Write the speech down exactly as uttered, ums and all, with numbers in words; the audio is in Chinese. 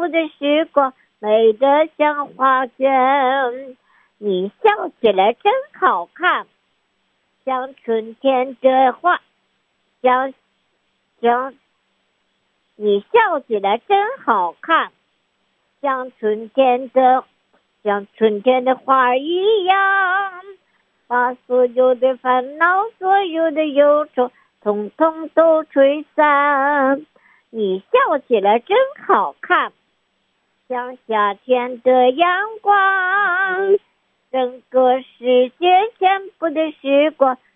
步的时光美得像画卷，你笑起来真好看，像春天的花，像像你笑起来真好看，像春天的像春天的花一样，把所有的烦恼，所有的忧愁统统都吹散。你笑起来真好看，像夏天的阳光，整个世界全部的时光